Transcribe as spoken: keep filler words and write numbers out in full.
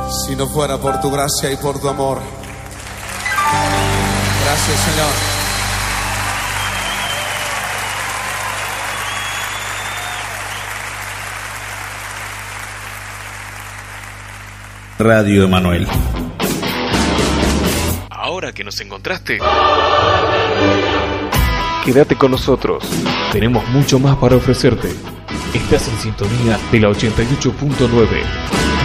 si no fuera por tu gracia y por tu amor. Gracias, Señor. Radio Emanuel. Ahora que nos encontraste, quédate con nosotros. Tenemos mucho más para ofrecerte. Estás en sintonía de la ochenta y ocho punto nueve.